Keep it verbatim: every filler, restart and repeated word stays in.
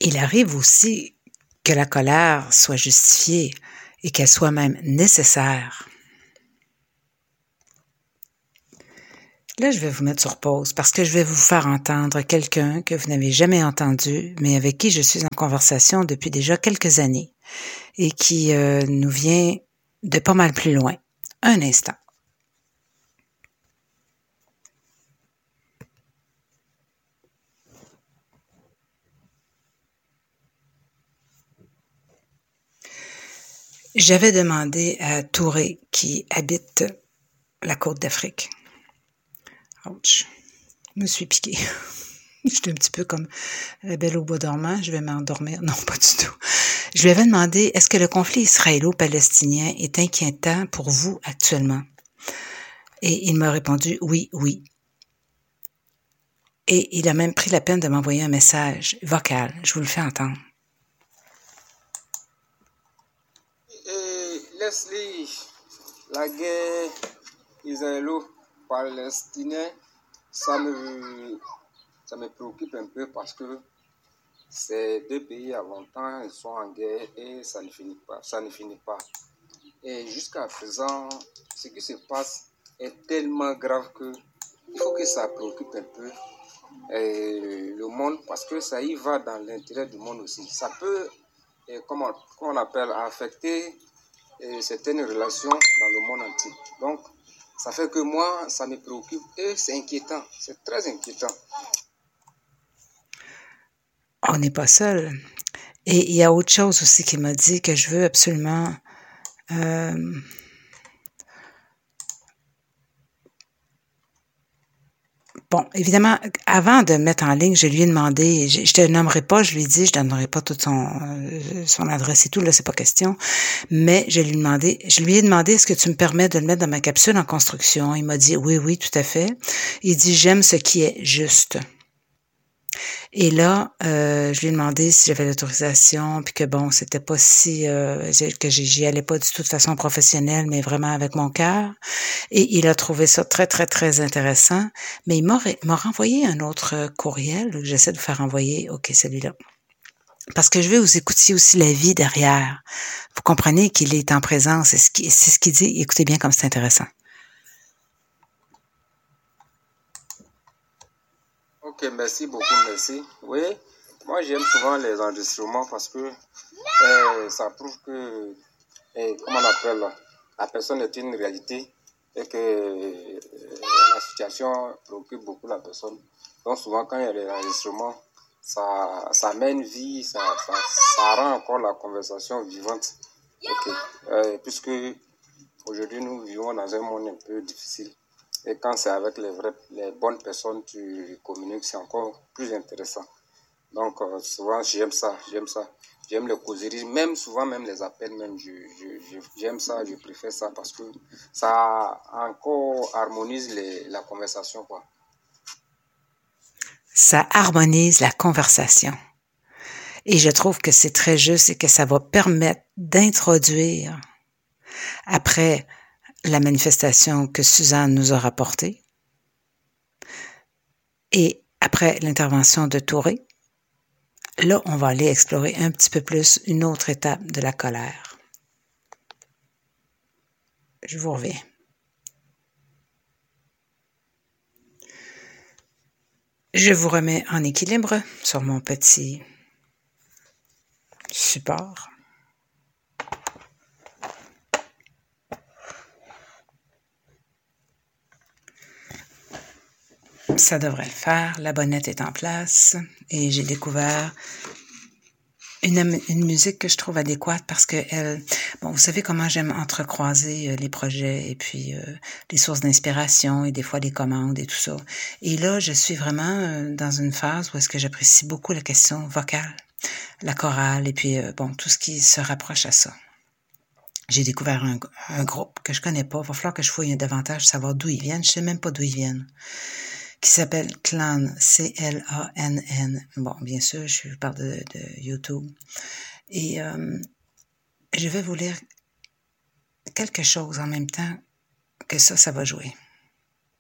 Il arrive aussi que la colère soit justifiée et qu'elle soit même nécessaire. Là, je vais vous mettre sur pause parce que je vais vous faire entendre quelqu'un que vous n'avez jamais entendu, mais avec qui je suis en conversation depuis déjà quelques années et qui euh, nous vient de pas mal plus loin. Un instant. J'avais demandé à Touré, qui habite la côte d'Afrique. Ouch, je me suis piquée. J'étais un petit peu comme la belle au bois dormant, je vais m'endormir. Non, pas du tout. Je lui avais demandé, est-ce que le conflit israélo-palestinien est inquiétant pour vous actuellement? Et il m'a répondu, oui, oui. Et il a même pris la peine de m'envoyer un message vocal. Je vous le fais entendre. Et Leslie, la guerre israélo-palestinienne, ça me, ça me préoccupe un peu parce que ces deux pays à longtemps ils sont en guerre et ça ne finit pas, ça ne finit pas. Et jusqu'à présent, ce qui se passe est tellement grave que il faut que ça préoccupe un peu euh, le monde parce que ça y va dans l'intérêt du monde aussi. Ça peut, euh, comment, comment on appelle, affecter euh, certaines relations dans le monde entier. Donc, ça fait que moi, ça me préoccupe et c'est inquiétant, c'est très inquiétant. On n'est pas seul. Et il y a autre chose aussi qui m'a dit que je veux absolument... Euh, Bon, évidemment, avant de mettre en ligne, je lui ai demandé, je, je te nommerai pas, je lui ai dit, je donnerai pas toute son, euh, son adresse et tout, là, c'est pas question, mais je lui ai demandé, je lui ai demandé, est-ce que tu me permets de le mettre dans ma capsule en construction? Il m'a dit, oui, oui, tout à fait. Il dit, j'aime ce qui est juste. Et là, euh, je lui ai demandé si j'avais l'autorisation, puis que bon, c'était pas si euh, que j'y allais pas du tout de façon professionnelle, mais vraiment avec mon cœur. Et il a trouvé ça très, très, très intéressant. Mais il m'a, m'a renvoyé un autre courriel que j'essaie de vous faire envoyer. OK, celui-là. Parce que je veux vous écouter aussi la vie derrière. Vous comprenez qu'il est en présence. C'est ce qu'il, c'est ce qu'il dit. Écoutez bien comme c'est intéressant. Ok, merci beaucoup, merci. Oui, moi j'aime souvent les enregistrements parce que euh, ça prouve que, eh, comment on appelle, la personne est une réalité et que euh, la situation préoccupe beaucoup la personne. Donc souvent quand il y a les enregistrements, ça, ça mène vie, ça, ça, ça rend encore la conversation vivante. Ok, euh, puisque aujourd'hui nous vivons dans un monde un peu difficile. Et quand c'est avec les vraies, les bonnes personnes, tu communiques, c'est encore plus intéressant. Donc, euh, souvent, j'aime ça, j'aime ça. J'aime les causeries, même souvent, même les appels, même, je, je, je, j'aime ça, je préfère ça parce que ça encore harmonise les, la conversation, quoi. Ça harmonise la conversation. Et je trouve que c'est très juste et que ça va permettre d'introduire, après la manifestation que Suzanne nous a rapportée, et après l'intervention de Touré, là, on va aller explorer un petit peu plus une autre étape de la colère. Je vous reviens. Je vous remets en équilibre sur mon petit support. Ça devrait le faire. La bonnette est en place et j'ai découvert une, une musique que je trouve adéquate parce que elle, bon, vous savez comment j'aime entrecroiser les projets et puis euh, les sources d'inspiration et des fois les commandes et tout ça. Et là, je suis vraiment euh, dans une phase où est-ce que j'apprécie beaucoup la question vocale, la chorale et puis euh, bon, tout ce qui se rapproche à ça. J'ai découvert un, un groupe que je connais pas. Il va falloir que je fouille davantage, savoir d'où ils viennent. Je sais même pas d'où ils viennent. Qui s'appelle Clan, C L A N N. Bon, bien sûr, je parle de, de YouTube. Et euh, je vais vous lire quelque chose en même temps que ça, ça va jouer.